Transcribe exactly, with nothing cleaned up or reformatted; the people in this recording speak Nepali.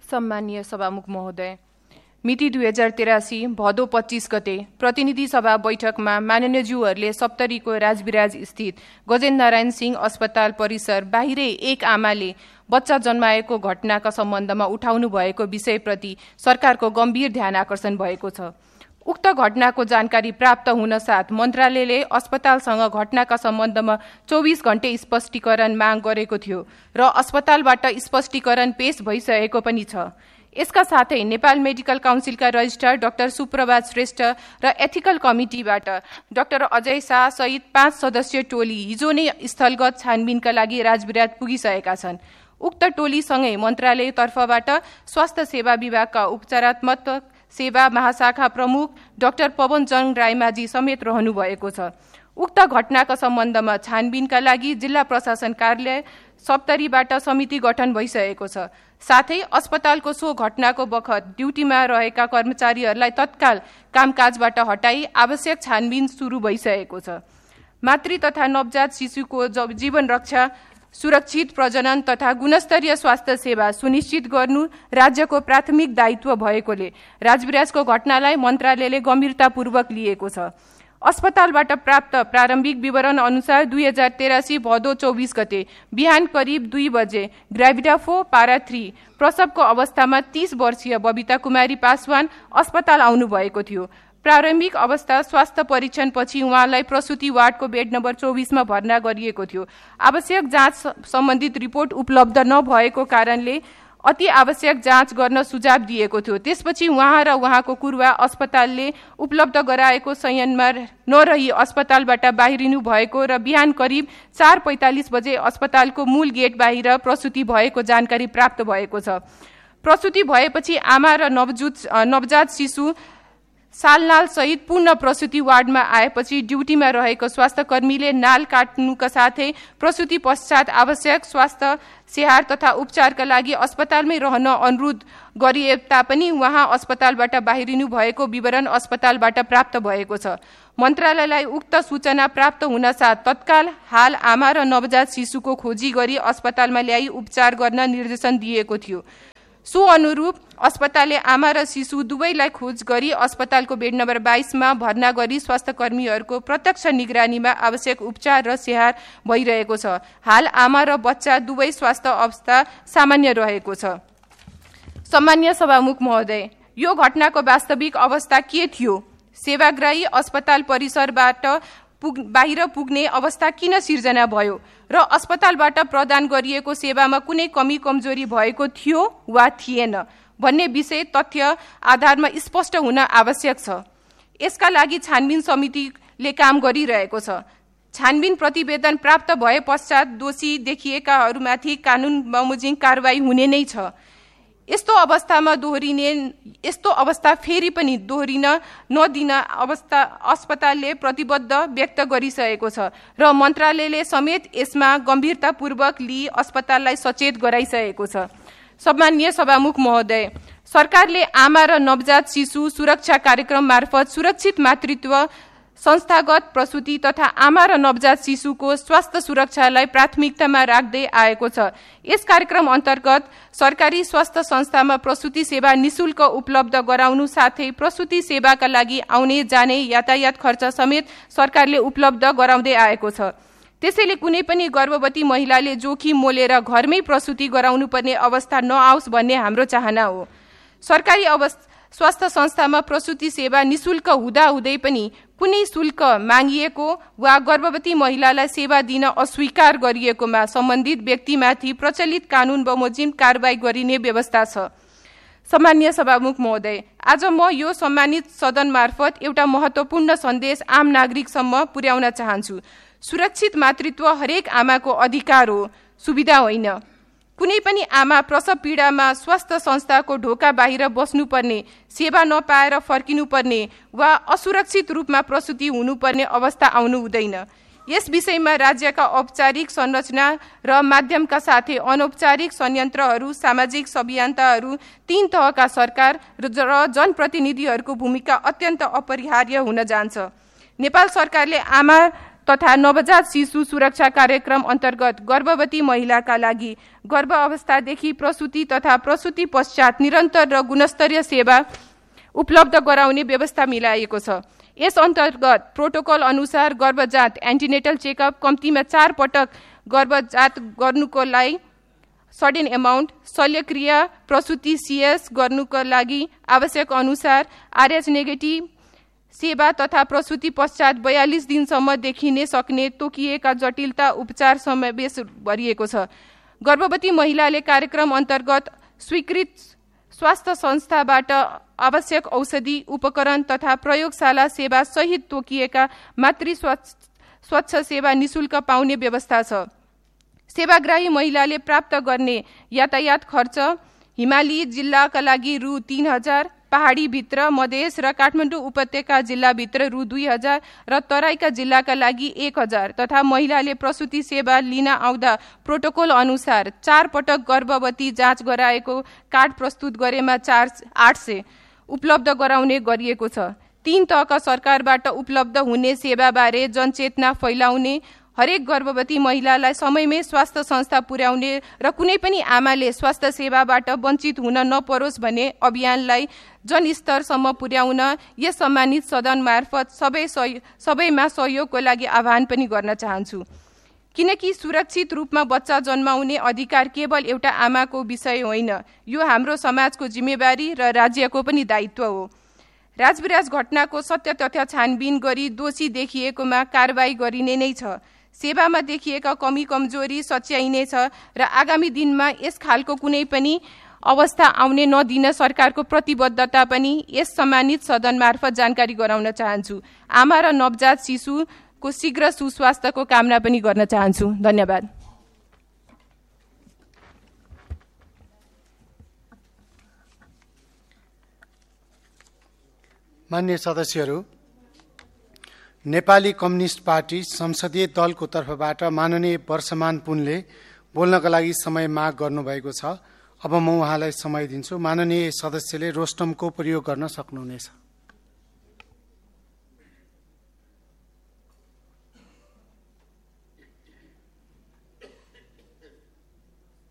सम्मानीय सभामुख महोदय, मिति दुई हजार तेरासी भदौ पच्चीस गते प्रतिनिधि सभा बैठकमा माननीयज्यूहरूले सप्तरीको राजविराज स्थित गजेन्द्र नारायण सिंह अस्पताल परिसर बाहिरै एक आमाले बच्चा जन्माएको घटनाका सम्बन्धमा उठाउनु भएको विषयप्रति सरकारको गम्भीर ध्यान आकर्षण भएको छ। उक्त घटनाको जानकारी प्राप्त हुन साथ मन्त्रालयले अस्पतालसँग घटनाका सम्बन्धमा चौबीस घण्टे स्पष्टीकरण माग गरेको थियो र अस्पतालबाट स्पष्टीकरण पेश भइसकेको पनि छ। यसका साथै नेपाल मेडिकल काउन्सिलका रजिस्ट्रार डाक्टर सुप्रभात श्रेष्ठ र एथिकल कमिटीबाट डाक्टर अजय शाह सहित पाँच सदस्यीय टोली हिजो नै स्थलगत छानबिनका लागि राजविराज पुगिसकेका छन्। उक्त टोलीसँगै मन्त्रालय तर्फबाट स्वास्थ्य सेवा विभागका उपचारात्मक सेवा महाशाखा प्रमुख डाक्टर पवन जङ रायमाझी समेत रहनु भएको छ। उक्त घटनाका सम्बन्धमा छानबिनका लागि जिल्ला प्रशासन कार्यालय सप्तरीबाट समिति गठन भइसकेको छ। साथै अस्पतालको सो घटनाको बखत ड्युटीमा रहेका कर्मचारीहरूलाई तत्काल कामकाजबाट हटाई आवश्यक छानबिन सुरु भइसकेको छ। मातृ तथा नवजात शिशुको जीवन रक्षा, सुरक्षित प्रजनन तथा गुणस्तरीय स्वास्थ्य सेवा सुनिश्चित गर्नु राज्यको प्राथमिक दायित्व भएकोले राजविराजको घटनालाई मन्त्रालयले गम्भीरतापूर्वक लिएको छ। अस्पतालबाट प्राप्त प्रारम्भिक विवरण अनुसार दुई हजार तेरासी भदौ चौबीस गते बिहान करिब दुई बजे ग्राभिडा फोर पारा थ्री प्रसवको अवस्थामा तीस वर्षीय बबिता कुमारी पासवान अस्पताल आउनु भएको थियो। प्रारम्भिक अवस्था स्वास्थ्य परीक्षणपछि उहाँलाई प्रसुति वार्डको बेड नम्बर चौबीसमा भर्ना गरिएको थियो। आवश्यक जाँच सम्बन्धित रिपोर्ट उपलब्ध नभएको कारणले अति आवश्यक जाँच गर्न सुझाव दिएको थियो। त्यसपछि उहाँ र उहाँको कुरुवा अस्पतालले उपलब्ध गराएको संयममा नरही अस्पतालबाट बाहिरिनु भएको र बिहान करिब चार पैंतालिस बजे अस्पतालको मूल गेट बाहिर प्रसुति भएको जानकारी प्राप्त भएको छ। प्रसुति भएपछि आमा र नवजुत नवजात शिशु सालनाल सहित पूर्ण प्रसुति वार्डमा आएपछि ड्युटीमा रहेको स्वास्थ्य कर्मीले नाल काट्नुका साथै प्रसुति पश्चात आवश्यक स्वास्थ्य स्याहार तथा उपचारका लागि अस्पतालमै रहन अनुरोध गरिए तापनि उहाँ अस्पतालबाट बाहिरिनु भएको विवरण अस्पतालबाट प्राप्त भएको छ। मन्त्रालयलाई उक्त सूचना प्राप्त हुन साथ तत्काल हाल आमा र नवजात शिशुको खोजी गरी अस्पतालमा ल्याई उपचार गर्न निर्देशन दिएको थियो। सो अनुरूप अस्पतालले आमा र शिशु दुवैलाई खोज गरी अस्पतालको बेड नम्बर बाइसमा भर्ना गरी स्वास्थ्य कर्मीहरूको प्रत्यक्ष निगरानीमा आवश्यक उपचार र स्याहार भइरहेको छ। हाल आमा र बच्चा दुवै स्वास्थ्य अवस्था सामान्य रहेको छ। सम्मानीय सभामुख महोदय, यो घटनाको वास्तविक अवस्था के थियो? सेवाग्राही अस्पताल परिसरबाट पुग बाहिर पुग्ने अवस्था किन सिर्जना भयो र अस्पतालबाट प्रदान गरिएको सेवामा कुनै कमी कमजोरी भएको थियो वा थिएन भन्ने विषय तथ्य आधारमा स्पष्ट हुन आवश्यक छ। यसका लागि छानबिन समितिले काम गरिरहेको छ। छानबिन प्रतिवेदन प्राप्त भए पश्चात दोषी देखिएकाहरूमाथि कानून बमोजिम कारबाही हुने नै छ। यस्तो अवस्थामा दोहोरिने यस्तो अवस्था फेरि पनि दोहोरिन नदिन अवस्था अस्पतालले प्रतिबद्ध व्यक्त गरिसकेको छ र मन्त्रालयले समेत यसमा गम्भीरतापूर्वक लिई अस्पताललाई सचेत गराइसकेको छ। सम्मानीय सभामुख महोदय, सरकारले आमा र नवजात शिशु सुरक्षा कार्यक्रम मार्फत सुरक्षित मातृत्व, संस्थागत प्रसुति तथा आमा र नवजात शिशुको स्वास्थ्य सुरक्षालाई प्राथमिकतामा राख्दै आएको छ। यस कार्यक्रम अन्तर्गत सरकारी स्वास्थ्य संस्थामा प्रसुति सेवा निशुल्क उपलब्ध गराउनु साथै प्रसुति सेवाका लागि आउने जाने यातायात खर्च समेत सरकारले उपलब्ध गराउँदै आएको छ। त्यसैले कुनै पनि गर्भवती महिलाले जोखिम मोलेर घरमै प्रसुति गराउनु पर्ने अवस्था नआओस् भन्ने हाम्रो चाहना हो। सरकारी अवस्था स्वास्थ्य संस्थामा प्रसुति सेवा निशुल्क हुँदा हुँदै पनि कुनै शुल्क मागिएको वा गर्भवती महिलालाई सेवा दिन अस्वीकार गरिएकोमा सम्बन्धित व्यक्तिमाथि प्रचलित कानून बमोजिम कारबाही गरिने व्यवस्था छ। सम्मानीय सभामुख महोदय, आज म यो सम्मानित सदन मार्फत एउटा महत्त्वपूर्ण सन्देश आम नागरिकसम्म पुर्याउन चाहन्छु। सुरक्षित मातृत्व हरेक आमाको अधिकार हो, सुविधा होइन। कुनै पनि आमा प्रसव पीडामा स्वास्थ्य संस्थाको ढोका बाहिर बस्नुपर्ने, सेवा नपाएर फर्किनुपर्ने वा असुरक्षित रूपमा प्रसुति हुनुपर्ने अवस्था आउनु हुँदैन। यस विषयमा राज्यका औपचारिक संरचना र माध्यमका साथै अनौपचारिक संयन्त्रहरू, सामाजिक अभियन्ताहरू, तीन तहका सरकार र जनप्रतिनिधिहरूको भूमिका अत्यन्त अपरिहार्य हुन जान्छ। नेपाल सरकारले आमा तथा नवजात शिशु सुरक्षा कार्यक्रम अन्तर्गत गर्भवती महिलाका लागि गर्भ अवस्थादेखि प्रसुति तथा प्रसुति पश्चात निरन्तर र गुणस्तरीय सेवा उपलब्ध गराउने व्यवस्था मिलाइएको छ। यस अन्तर्गत प्रोटोकल अनुसार गर्भजात एन्टिनेटल चेकअप कम्तीमा चार पटक गर्भजात गर्नुको लागि सडन एमाउन्ट, शल्यक्रिया प्रसुति सिएस गर्नुको लागि आवश्यक अनुसार आरएच नेगेटिभ सेवा तथा प्रसुति पश्चात बयालीस दिनसम्म देखिने सक्ने तोकिएका जटिलता उपचार समावेश गरिएको छ। गर्भवती महिलाले कार्यक्रम अन्तर्गत स्वीकृत स्वास्थ्य संस्थाबाट आवश्यक औषधि उपकरण तथा प्रयोगशाला सेवा सहित तोकिएका मातृ स्वच्छ सेवा निशुल्क पाउने व्यवस्था छ। सेवाग्राही महिलाले प्राप्त गर्ने यातायात खर्च हिमाली जिल्लाका लागि रु तीन हजार, पहाडी भित्र मधेस र काठमाडौँ उपत्यका जिल्लाभित्र रु दुई हजार र तराईका जिल्लाका लागि एक हजार तथा महिलाले प्रसुति सेवा लिन आउँदा प्रोटोकल अनुसार चार पटक गर्भवती जाँच गराएको कार्ड प्रस्तुत गरेमा चार्ज आठ सय उपलब्ध गराउने गरिएको छ। तीन तहका सरकारबाट उपलब्ध हुने सेवाबारे जनचेतना फैलाउने, हरेक गर्भवती महिलालाई समयमै स्वास्थ्य संस्था पुर्याउने र कुनै पनि आमाले स्वास्थ्य सेवाबाट वञ्चित हुन नपरोस् भन्ने अभियानलाई जनस्तरसम्म पुर्याउन यस सम्मानित सदन मार्फत सबै सबैमा सहयोगको लागि आह्वान पनि गर्न चाहन्छु। किनकि सुरक्षित रूपमा बच्चा जन्माउने अधिकार केवल एउटा आमाको विषय होइन, यो हाम्रो समाजको जिम्मेवारी र राज्यको पनि दायित्व हो। राजविराज घटनाको सत्य तथ्य छानबिन गरी दोषी देखिएकोमा कारबाही गरिने नै छ। सेवामा देखिएका कमी कमजोरी सच्याइनेछ र आगामी दिनमा यस खालको कुनै पनि अवस्था आउने नदिन सरकारको प्रतिबद्धता पनि यस सम्मानित सदन मार्फत जानकारी गराउन चाहन्छु। आमा र नवजात शिशुको शीघ्र सुस्वास्थ्यको कामना पनि गर्न चाहन्छु। धन्यवाद। मान्य सदस्यहरू, नेपाली कम्युनिस्ट पार्टी संसदीय दलको तर्फबाट माननीय वर्षमान पुनले बोल्नका लागि समय माग गर्नुभएको छ। अब म उहाँलाई समय दिन्छु। माननीय सदस्यले रोस्टमको प्रयोग गर्न सक्नुहुनेछ।